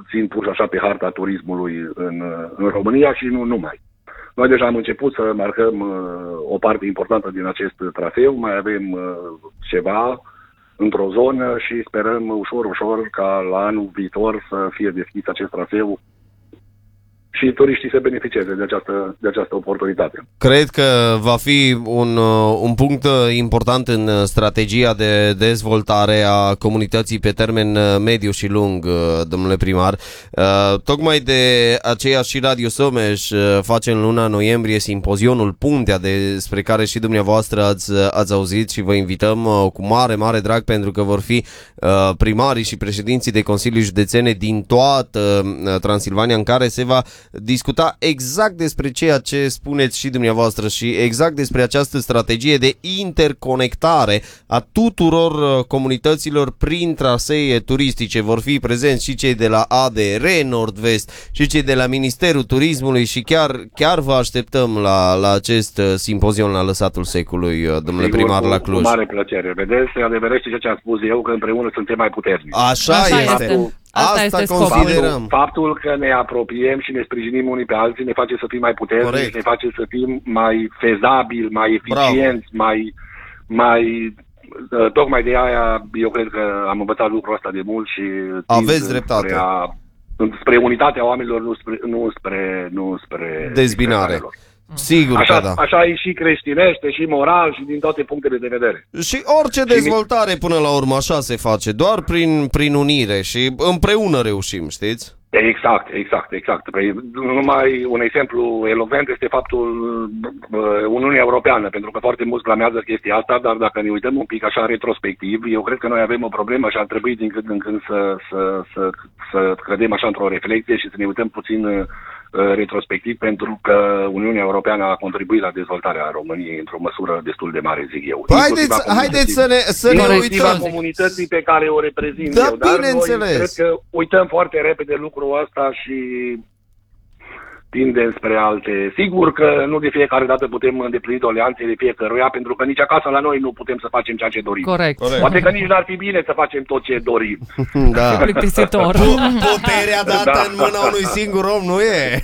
puțin puși așa pe harta turismului în România și nu numai. Noi deja am început să marcăm o parte importantă din acest traseu, mai avem ceva într-o zonă și sperăm ușor ca la anul viitor să fie deschis acest traseu și turiștii să beneficieze de această oportunitate. Cred că va fi un punct important în strategia de dezvoltare a comunității pe termen mediu și lung, domnule primar. Tocmai de aceea și Radio Someș face în luna noiembrie simpozionul Puntea, despre care și dumneavoastră ați auzit, și vă invităm cu mare drag, pentru că vor fi primarii și președinții de consilii județene din toată Transilvania, în care se va discuta exact despre ceea ce spuneți și dumneavoastră și exact despre această strategie de interconectare a tuturor comunităților prin trasee turistice. Vor fi prezenți și cei de la ADR Nord-Vest și cei de la Ministerul Turismului și chiar vă așteptăm la acest simpozion la lăsatul secului, domnule primar, la Cluj. Cu mare plăcere. Vedeți, se adeverește ceea ce am spus eu, că împreună suntem mai puternici. Așa este. Asta considerăm. Faptul că ne apropiem și ne sprijinim unii pe alții ne face să fim mai puternici, ne face să fim mai fezabili, mai eficienți, mai tocmai de aia eu cred că am învățat lucrul ăsta de mult și aveți dreptate. Spre unitatea oamenilor, nu spre dezbinare. Sigur așa, că da. Așa e și creștinește, și moral, și din toate punctele de vedere. Și orice dezvoltare până la urmă așa se face, doar prin unire și împreună reușim, știți? Exact. Păi, numai un exemplu elocvent este faptul Uniunea Europeană, pentru că foarte mulți blamează chestia asta, dar dacă ne uităm un pic așa retrospectiv, eu cred că noi avem o problemă și ar trebui din când în când să credem așa într-o reflecție și să ne uităm puțin retrospectiv, pentru că Uniunea Europeană a contribuit la dezvoltarea României într-o măsură destul de mare, zic eu. Haideți să ne uităm. Comunității pe care o reprezint eu, dar bineînțeles. Noi cred că uităm foarte repede lucrul ăsta și tindem spre alte. Sigur că nu de fiecare dată putem îndeplini doleanțele fiecăruia, pentru că nici acasă la noi nu putem să facem ceea ce dorim. Corect. Poate că nici n-ar fi bine să facem tot ce dorim. Da. Plictisitor. Puterea dată în mâna unui singur om nu e.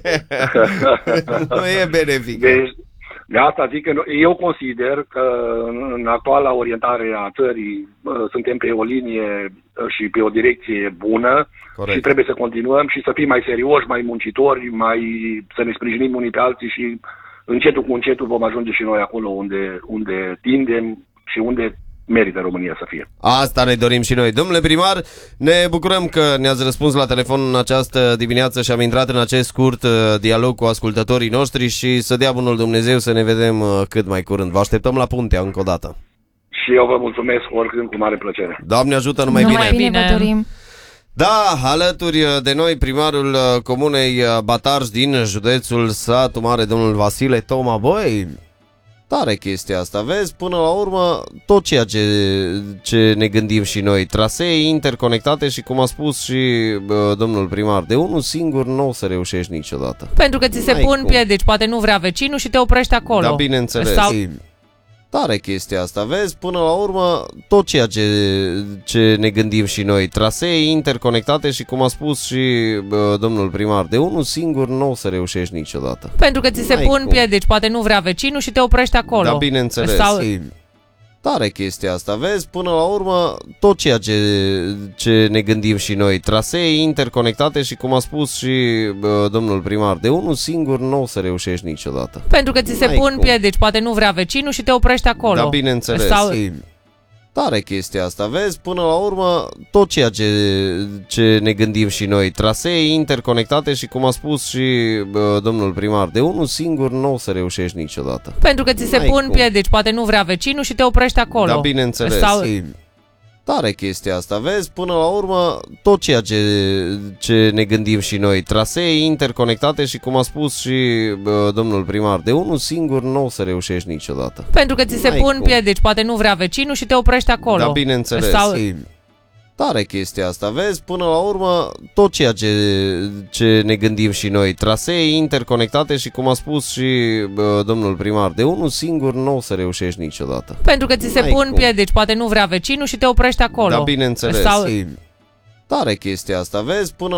Nu e benefică. De asta zic că eu consider că în actuala orientare a țării suntem pe o linie și pe o direcție bună. Corect. Și trebuie să continuăm și să fim mai serioși, mai muncitori, să ne sprijinim unii pe alții și încetul cu încetul vom ajunge și noi acolo unde tindem și unde merită România să fie. Asta ne dorim și noi. Domnule primar, ne bucurăm că ne-ați răspuns la telefon în această dimineață și am intrat în acest scurt dialog cu ascultătorii noștri și să dea bunul Dumnezeu să ne vedem cât mai curând. Vă așteptăm la Puntea încă o dată. Și eu vă mulțumesc oricând, cu mare plăcere. Doamne ajută, numai bine. Vă dorim. Da, alături de noi primarul comunei Batarj din județul Satu Mare, domnul Vasile Toma. Băi, tare chestia asta, vezi, până la urmă tot ceea ce ne gândim și noi, trasee interconectate și, cum a spus și domnul primar, de unul singur nu o să reușești niciodată. Pentru că ți se pun piedici, poate nu vrea vecinul și te oprești acolo. Da, bineînțeles. Tare chestia asta, vezi, până la urmă tot ceea ce ne gândim și noi, trasee interconectate și, cum a spus și domnul primar, de unul singur nu o să reușești niciodată. Pentru că ți se pun piedici, poate nu vrea vecinul și te oprești acolo. Da, bineînțeles. Tare chestia asta, vezi, până la urmă tot ceea ce ne gândim și noi, trasee interconectate și, cum a spus și domnul primar, de unul singur nu o să reușești niciodată. Pentru că ți se pun piedici, poate nu vrea vecinul și te oprești acolo. Da, bineînțeles. Tare chestia asta, vezi, până la urmă tot ceea ce ne gândim și noi, trasee interconectate și, cum a spus și domnul primar, de unul singur nu o să reușești niciodată. Pentru că ți se pun piedici, poate nu vrea vecinul și te oprești acolo. Da, bineînțeles. Tare chestia asta, vezi, până la urmă tot ceea ce ne gândim și noi, trasee interconectate și, cum a spus și domnul primar, de unul singur nu o să reușești niciodată. Pentru că ți se pun piedici, poate nu vrea vecinul și te oprești acolo. Da, bineînțeles. Tare chestia asta, vezi, până la urmă tot ceea ce ne gândim și noi, trasee interconectate și, cum a spus și domnul primar, de unul singur nu o să reușești niciodată. Pentru că ți se pun piedici, poate nu vrea vecinul și te oprești acolo. Da, bineînțeles. Tare chestia asta, vezi, până